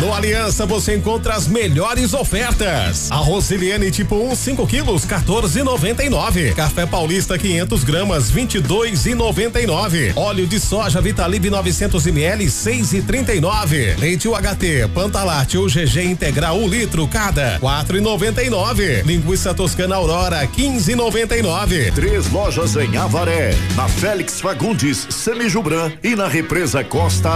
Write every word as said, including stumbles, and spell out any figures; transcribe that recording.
No Aliança você encontra as melhores ofertas. Arroz Siliane tipo um, cinco quilos, quatorze e noventa e nove. Café Paulista quinhentas gramas, vinte e dois e noventa e nove. Óleo de soja Vitalib novecentos mililitros, seis e trinta e nove. Leite U H T, Pantalate ou G G integral um litro cada, quatro e noventa e nove. Linguiça Toscana Aurora, quinze e noventa e nove. Três lojas em Avaré, na Félix Fagundes, Semijubran e na Represa Costa